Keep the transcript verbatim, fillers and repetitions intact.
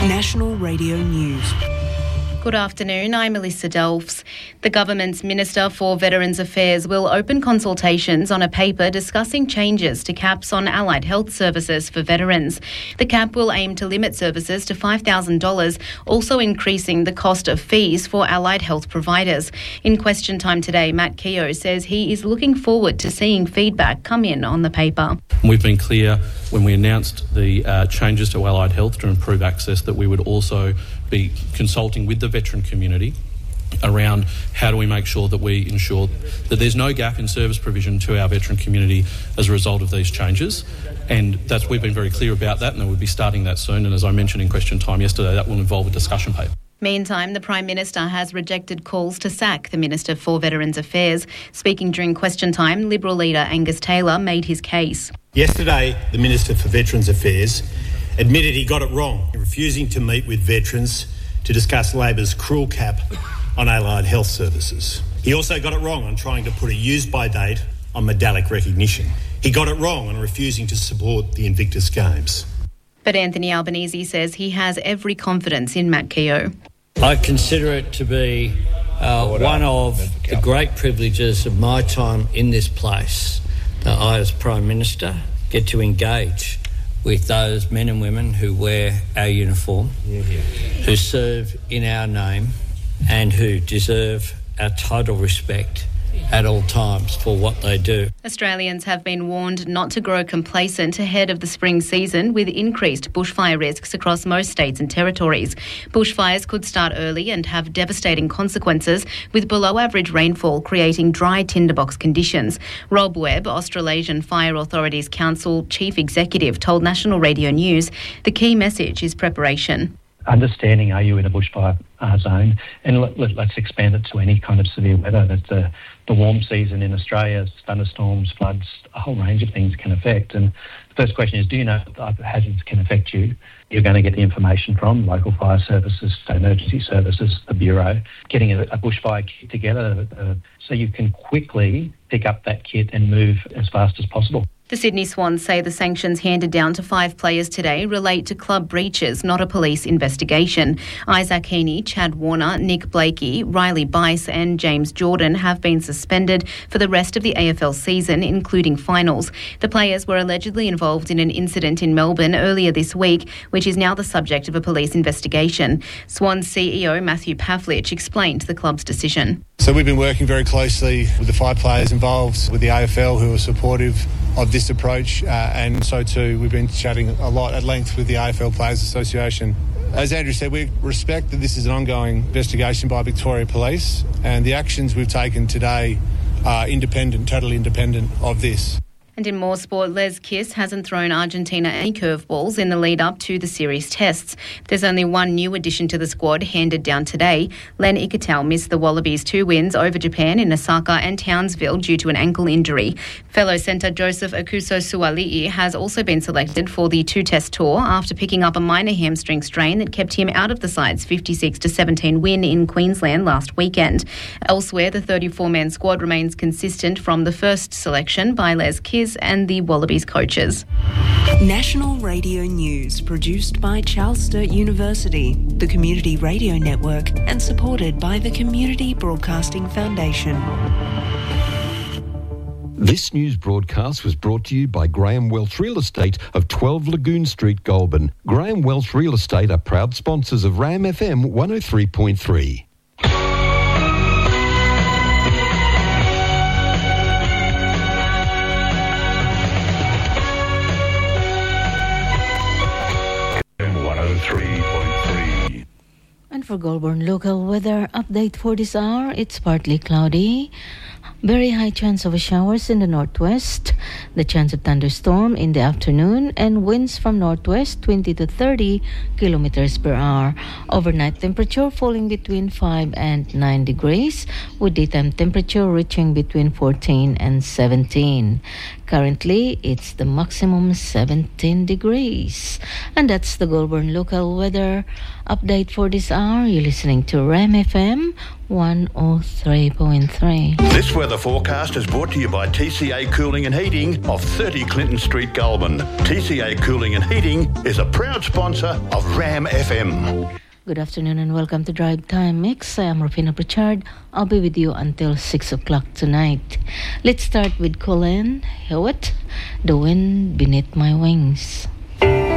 National Radio News. Good afternoon, I'm Melissa Delfs. The government's Minister for Veterans Affairs will open consultations on a paper discussing changes to caps on allied health services for veterans. The cap will aim to limit services to five thousand dollars, also increasing the cost of fees for allied health providers. In question time today, Matt Keogh says he is looking forward to seeing feedback come in on the paper. We've been clear when we announced the uh, changes to allied health to improve access that we would also be consulting with the veteran community around how do we make sure that we ensure that there's no gap in service provision to our veteran community as a result of these changes. And that's we've been very clear about that, and we'll be starting that soon. And as I mentioned in question time yesterday, that will involve a discussion paper. Meantime, the Prime Minister has rejected calls to sack the Minister for Veterans Affairs. Speaking during question time, Liberal leader Angus Taylor made his case. Yesterday, the Minister for Veterans Affairs admitted he got it wrong in refusing to meet with veterans to discuss Labor's cruel cap on allied health services. He also got it wrong on trying to put a use-by date on medallic recognition. He got it wrong on refusing to support the Invictus Games. But Anthony Albanese says he has every confidence in Matt Keogh. I consider it to be uh, one of the great privileges of my time in this place that I, as Prime Minister, get to engage with those men and women who wear our uniform, yeah, yeah. who serve in our name and who deserve our total respect at all times for what they do. Australians have been warned not to grow complacent ahead of the spring season with increased bushfire risks across most states and territories. Bushfires could start early and have devastating consequences, with below average rainfall creating dry tinderbox conditions. Rob Webb, Australasian Fire Authorities Council Chief Executive, told National Radio News the key message is preparation. Understanding, are you in a bushfire uh, zone? And let, let, let's expand it to any kind of severe weather. That's the, the warm season in Australia, thunderstorms, floods, a whole range of things can affect. And the first question is, do you know that hazards can affect you? You're going to get the information from local fire services, state emergency services, the Bureau, getting a, a bushfire kit together uh, so you can quickly pick up that kit and move as fast as possible. The Sydney Swans say the sanctions handed down to five players today relate to club breaches, not a police investigation. Isaac Heaney, Chad Warner, Nick Blakey, Riley Bice and James Jordan have been suspended for the rest of the A F L season, including finals. The players were allegedly involved in an incident in Melbourne earlier this week, which is now the subject of a police investigation. Swans C E O Matthew Pavlich explained the club's decision. So we've been working very closely with the five players involved, with the A F L who are supportive of this approach, uh, and so too we've been chatting a lot at length with the A F L Players Association. As Andrew said, we respect that this is an ongoing investigation by Victoria Police, and the actions we've taken today are independent, totally independent of this. And in more sport, Les Kiss hasn't thrown Argentina any curveballs in the lead-up to the series tests. There's only one new addition to the squad handed down today. Len Ikitau missed the Wallabies' two wins over Japan in Osaka and Townsville due to an ankle injury. Fellow centre Joseph Akuso-Suali'i has also been selected for the two-test tour after picking up a minor hamstring strain that kept him out of the side's fifty-six to seventeen win in Queensland last weekend. Elsewhere, the thirty-four-man squad remains consistent from the first selection by Les Kiss and the Wallabies coaches. National Radio News, produced by Charles Sturt University, the Community Radio Network, and supported by the Community Broadcasting Foundation. This news broadcast was brought to you by Graham Welch Real Estate of twelve Lagoon Street, Goulburn. Graham Welch Real Estate are proud sponsors of Ram F M one oh three point three. And for Goulburn local weather update for this hour, it's partly cloudy. Very high chance of showers in the northwest. The chance of thunderstorm in the afternoon, and winds from northwest twenty to thirty kilometers per hour. Overnight temperature falling between five and nine degrees, with daytime temperature reaching between fourteen and seventeen. Currently, it's the maximum seventeen degrees. And that's the Goulburn local weather update for this hour. You're listening to Ram F M one oh three point three. This weather weather forecast is brought to you by T C A Cooling and Heating of thirty Clinton Street, Goulburn. T C A Cooling and Heating is a proud sponsor of Ram F M. Good afternoon and welcome to Drive Time Mix. I am Rufina Pritchard. I'll be with you until six o'clock tonight. Let's start with Colin Hewitt, The Wind Beneath My Wings.